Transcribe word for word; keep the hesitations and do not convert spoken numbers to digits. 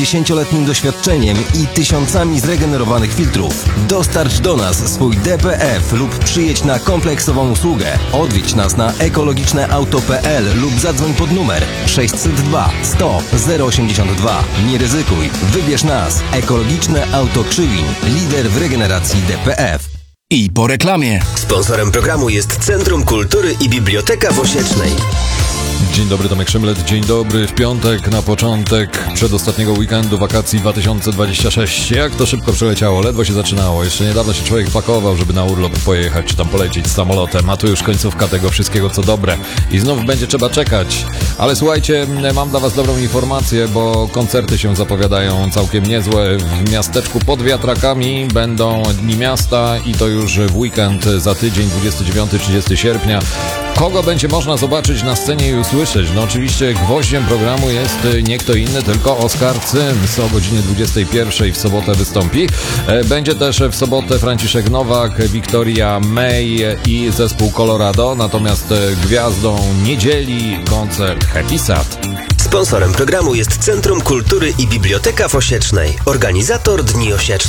dziesięcioletnim doświadczeniem i tysiącami zregenerowanych filtrów. Dostarcz do nas swój D P F lub przyjedź na kompleksową usługę. Odwiedź nas na ekologiczneauto kropka p l lub zadzwoń pod numer sześćset dwa sto zero osiemdziesiąt dwa. Nie ryzykuj, wybierz nas. Ekologiczne Auto Krzywiń, lider w regeneracji D P F. I po reklamie. Sponsorem programu jest Centrum Kultury i Biblioteka w Osiecznej. Dzień dobry, Tomek Szymlet. Dzień dobry w piątek, na początek przedostatniego weekendu wakacji dwa tysiące dwudziestego szóstego. Jak to szybko przeleciało, ledwo się zaczynało. Jeszcze niedawno się człowiek pakował, żeby na urlop pojechać, czy tam polecieć z samolotem, a tu już końcówka tego wszystkiego, co dobre. I znów będzie trzeba czekać. Ale słuchajcie, mam dla was dobrą informację, bo koncerty się zapowiadają całkiem niezłe. W miasteczku pod wiatrakami będą Dni Miasta i to już w weekend za tydzień, dwudziestego dziewiątego trzydziestego sierpnia. Kogo będzie można zobaczyć na scenie i usłyszeć? No oczywiście gwoździem programu jest nie kto inny, tylko Oskar Cyms. O godzinie dwudziestej pierwszej w sobotę wystąpi. Będzie też w sobotę Franciszek Nowak, Victoria May i zespół Colorado. Natomiast gwiazdą niedzieli koncert Happy Sad. Sponsorem programu jest Centrum Kultury i Biblioteka w Osiecznej. Organizator Dni Osiecznej.